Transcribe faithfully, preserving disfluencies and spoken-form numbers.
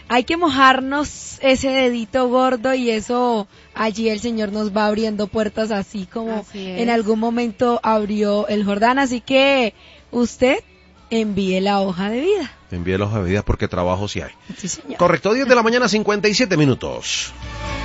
hay que mojarnos ese dedito gordo y eso allí el Señor nos va abriendo puertas así como Así en es. algún momento abrió el Jordán, así que usted envíe la hoja de vida. Envíe la hoja de vida porque trabajo sí hay. Sí, señor. Correcto, diez de la mañana, cincuenta y siete minutos.